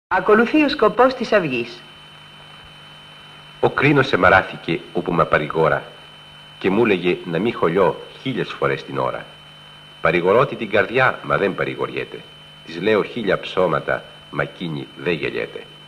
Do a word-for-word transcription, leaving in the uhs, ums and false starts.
Ακολουθεί ο σκοπός της αυγής. Ο κρίνος εμαράθηκε όπου με παρηγόρα και μου έλεγε να μη χωλιώ χίλιες φορές την ώρα. Παρηγορώτη την καρδιά, μα δεν παρηγοριέται. Της λέω χίλια ψώματα, μα εκείνη δεν γελιέται.